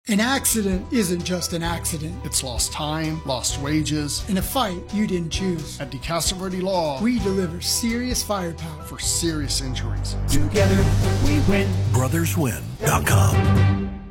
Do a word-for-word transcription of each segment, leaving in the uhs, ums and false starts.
An accident isn't just an accident. It's lost time, lost wages. In a fight you didn't choose. At DeCastroverde Law, we deliver serious firepower for serious injuries. Together we win. brothers win dot com.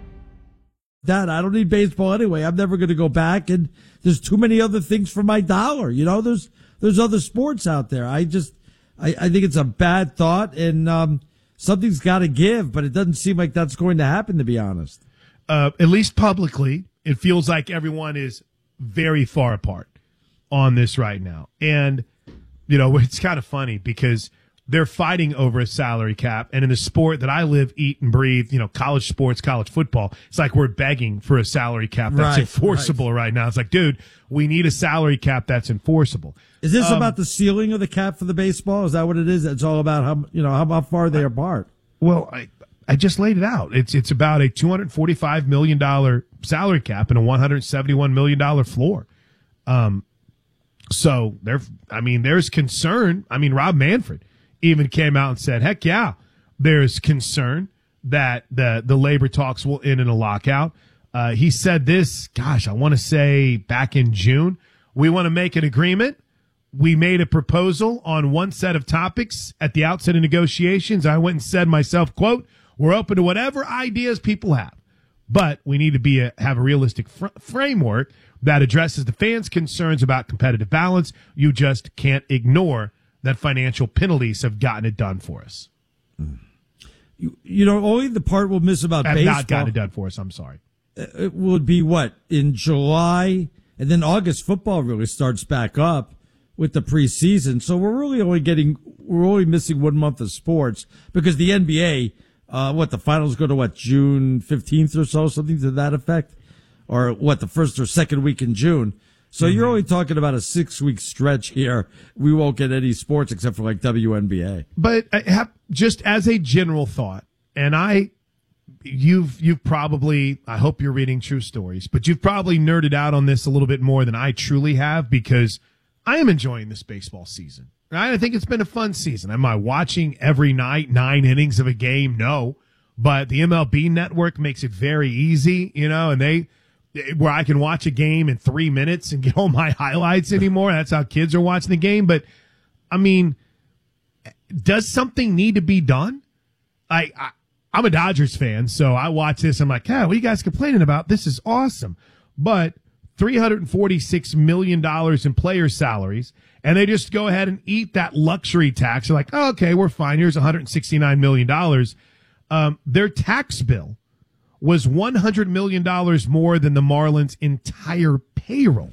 Dad, I don't need baseball anyway. I'm never going to go back, and there's too many other things for my dollar. You know, there's there's other sports out there. I just, I, I think it's a bad thought, and um, something's got to give, but it doesn't seem like that's going to happen, to be honest. Uh, at least publicly, it feels like everyone is very far apart on this right now. And, you know, it's kind of funny because they're fighting over a salary cap. And in the sport that I live, eat, and breathe, you know, college sports, college football, it's like we're begging for a salary cap that's right, enforceable right. right now. It's like, dude, we need a salary cap that's enforceable. Is this um, about the ceiling of the cap for the baseball? Is that what it is? It's all about how, you know, how, how far they apart. Well, I, I just laid it out. It's it's about a two hundred forty-five million dollars salary cap and a one hundred seventy-one million dollars floor. Um, so there, I mean, there's concern. I mean, Rob Manfred even came out and said, "Heck yeah, there's concern that the the labor talks will end in a lockout." Uh, he said this. Gosh, I want to say back in June. We want to make an agreement. We made a proposal on one set of topics at the outset of negotiations. I went and said myself, quote, "We're open to whatever ideas people have, but we need to be a, have a realistic fr- framework that addresses the fans' concerns about competitive balance. You just can't ignore that financial penalties have gotten it done for us." You, you know, only the part we'll miss about have baseball. Not gotten it done for us. I'm sorry. It would be what, in July, and then August football really starts back up with the preseason. So we're really only getting, we're only missing one month of sports because the N B A, uh, what, the finals go to what, June fifteenth or so, something to that effect? Or what, the first or second week in June. So mm-hmm. you're only talking about a six week stretch here. We won't get any sports except for like W N B A. But I have, just as a general thought, and I, you've, you've probably, I hope you're reading True Stories, but you've probably nerded out on this a little bit more than I truly have because I am enjoying this baseball season. Right? I think it's been a fun season. Am I watching every night, nine innings of a game? No. But the M L B network makes it very easy, you know, and they, where I can watch a game in three minutes and get all my highlights anymore. That's how kids are watching the game. But, I mean, does something need to be done? I, I I'm a Dodgers fan, so I watch this. I'm like, hey, what are you guys complaining about? This is awesome. But three hundred forty-six million dollars in player salaries, and they just go ahead and eat that luxury tax. They're like, oh, okay, we're fine. Here's one hundred sixty-nine million dollars. Um, their tax bill was one hundred million dollars more than the Marlins' entire payroll.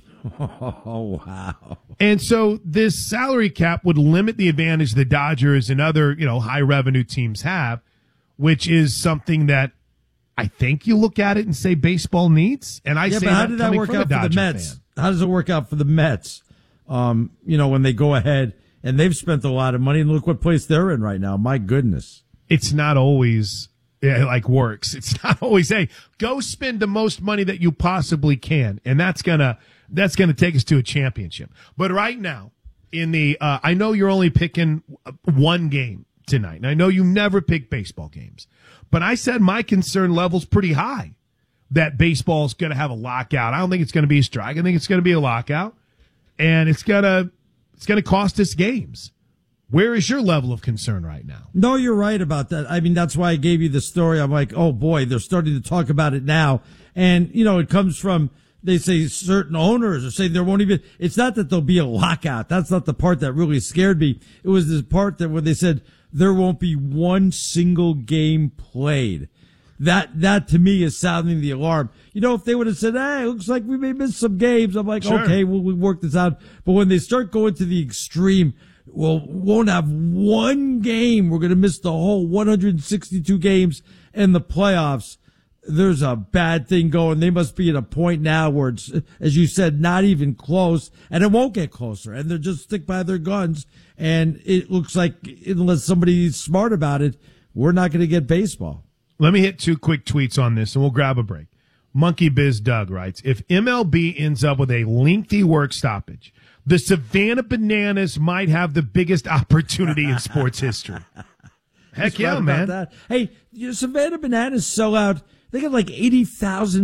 Oh, wow. And so this salary cap would limit the advantage the Dodgers and other, you know, high revenue teams have, which is something that I think you look at it and say baseball needs. And I yeah, say but how that did that work out for the Mets? Fan. How does it work out for the Mets? Um, you know, when they go ahead and they've spent a lot of money, and look what place they're in right now. My goodness. It's not always yeah, like works. It's not always, hey, go spend the most money that you possibly can. And that's gonna, that's gonna take us to a championship. But right now in the, uh, I know you're only picking one game tonight. And I know you never pick baseball games, but I said my concern level's pretty high that baseball's going to have a lockout. I don't think it's going to be a strike. I think it's going to be a lockout, and it's going to, it's going to cost us games. Where is your level of concern right now? No, you're right about that. I mean, that's why I gave you the story. I'm like, oh boy, they're starting to talk about it now. And, you know, it comes from, they say certain owners are saying there won't even, it's not that there'll be a lockout. That's not the part that really scared me. It was the part that where they said there won't be one single game played. That, that to me is sounding the alarm. You know, if they would have said, hey, it looks like we may miss some games, I'm like, sure. okay, we'll, we'll work this out. But when they start going to the extreme, well, won't have one game. We're going to miss the whole one hundred sixty-two games in the playoffs. There's a bad thing going. They must be at a point now where it's, as you said, not even close, and it won't get closer. And they'll just stick by their guns. And it looks like, unless somebody's smart about it, we're not going to get baseball. Let me hit two quick tweets on this, and we'll grab a break. Monkey Biz Doug writes, if M L B ends up with a lengthy work stoppage, the Savannah Bananas might have the biggest opportunity in sports history. Heck yeah, man. That. Hey, you know, Savannah Bananas sell out. They got like eighty thousand